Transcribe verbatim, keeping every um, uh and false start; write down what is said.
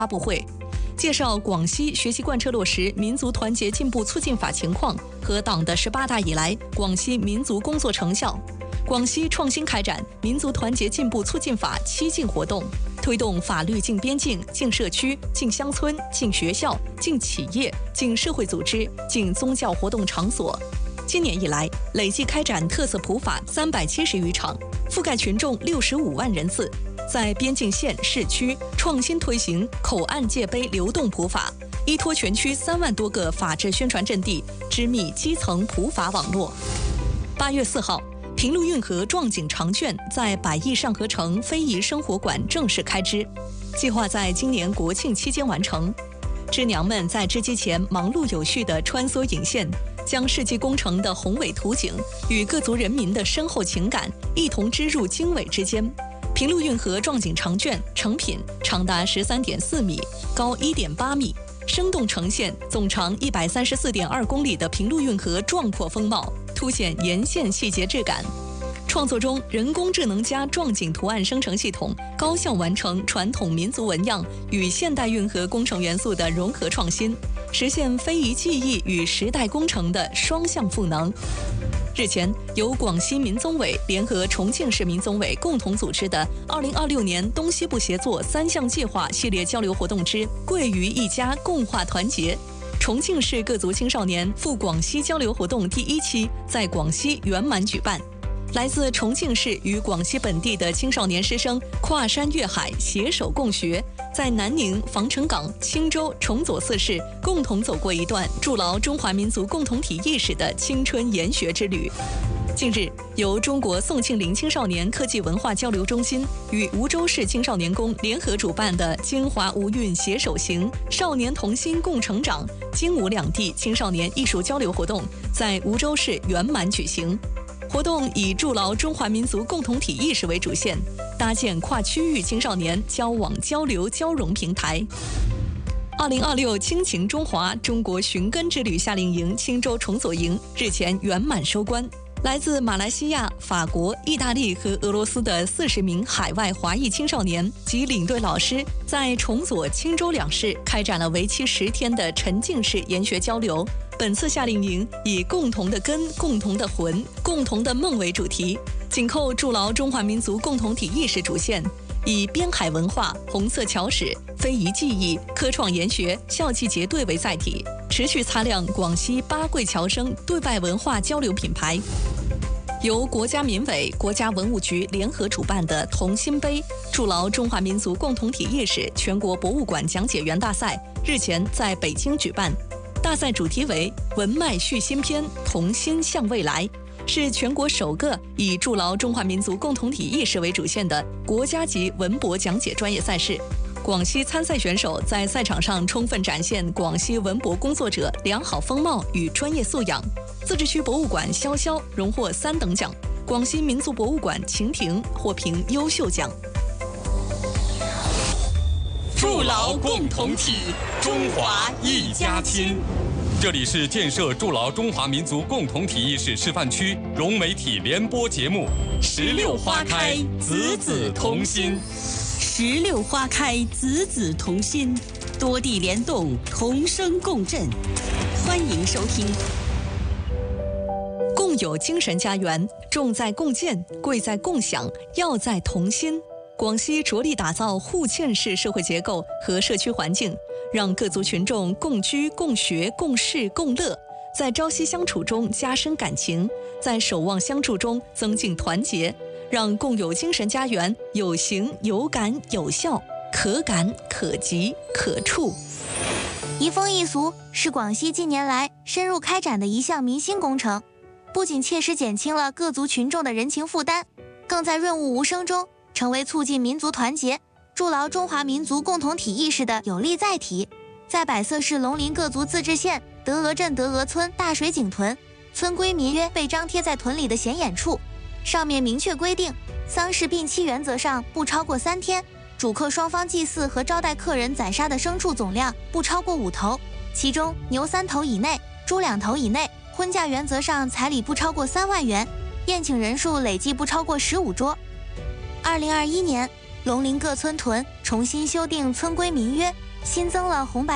发布会，介绍广西学习贯彻落实民族团结进步促进法情况和党的十八大以来广西民族工作成效。广西创新开展民族团结进步促进法七进活动，推动法律进边境、进社区、进乡村、进学校、进企业、进社会组织、进宗教活动场所。今年以来，累计开展特色普法三百七十余场，覆盖群众六十五万人次。在边境县市区创新推行口岸界碑流动普法，依托全区三万多个法治宣传阵地，织密基层普法网络。八月四号，平陆运河壮景长卷在百亿上河城非遗生活馆正式开支，计划在今年国庆期间完成。织娘们在织机前忙碌有序地穿梭引线，将世纪工程的宏伟图景与各族人民的深厚情感一同织入经纬之间。平陆运河壮景长卷成品长达十三点四米，高一点八米，生动呈现总长一百三十四点二公里的平陆运河壮阔风貌，凸显沿线细节质感。创作中，人工智能加壮景图案生成系统高效完成传统民族纹样与现代运河工程元素的融合创新，实现非遗技艺与时代工程的双向赋能。日前，由广西民综委联合重庆市民综委共同组织的二零二六年东西部协作三项计划系列交流活动之“贵于一家，共话团结”，重庆市各族青少年赴广西交流活动第一期在广西圆满举办。来自重庆市与广西本地的青少年师生跨山越海，携手共学，在南宁、防城港、青州、崇左四市共同走过一段筑牢中华民族共同体意识的青春研学之旅。近日，由中国宋庆龄青少年科技文化交流中心与梧州市青少年宫联合主办的京华吴韵携手行少年同心共成长京吴两地青少年艺术交流活动在梧州市圆满举行。活动以筑牢中华民族共同体意识为主线，搭建跨区域青少年交往交流交融平台。二零二六亲情中华中国寻根之旅夏令营青州崇左营日前圆满收官。来自马来西亚、法国、意大利和俄罗斯的四十名海外华裔青少年及领队老师，在崇左、青州两市开展了为期十天的沉浸式研学交流。本次夏令营以共同的根、共同的魂、共同的梦为主题，紧扣筑牢中华民族共同体意识主线，以边海文化、红色桥史、非遗技艺、科创研学、校际结对为载体，持续擦亮广西八贵侨生对外文化交流品牌。由国家民委、国家文物局联合主办的同心杯筑牢中华民族共同体意识全国博物馆讲解员大赛日前在北京举办。大赛主题为文脉续新篇，同心向未来，是全国首个以筑牢中华民族共同体意识为主线的国家级文博讲解专业赛事。广西参赛选手在赛场上充分展现广西文博工作者良好风貌与专业素养。自治区博物馆潇潇荣获三等奖，广西民族博物馆晴亭获评优秀奖。 筑牢共同体，中华一家亲。这里是建设筑牢中华民族共同体意识示范区融媒体联播节目《十六花开，子子同心》。 十六花开，子子同心，多地联动，同声共振。欢迎收听。 共有精神家园，重在共建，贵在共享，要在同心。广西着力打造互嵌式社会结构和社区环境，让各族群众共居、共学、共事、共乐，在朝夕相处中加深感情，在守望相助中增进团结，让共有精神家园有形、有感、有效，可感、可及、可触。 移风易俗是广西近年来深入开展的一项民心工程，不仅切实减轻了各族群众的人情负担，更在润物无声中成为促进民族团结、筑牢中华民族共同体意识的有力载体。在百色市龙陵各族自治县德峨镇德峨村大水井屯，村规民约被张贴在屯里的显眼处，上面明确规定，丧事病期原则上不超过三天，主客双方祭祀和招待客人宰杀的牲畜总量不超过五头，其中牛三头以内，猪两头以内。婚嫁原则上彩礼不超过三万元，宴请人数累计不超过十五桌。二零二一年，龙陵各村屯重新修订村规民约， 新增了红白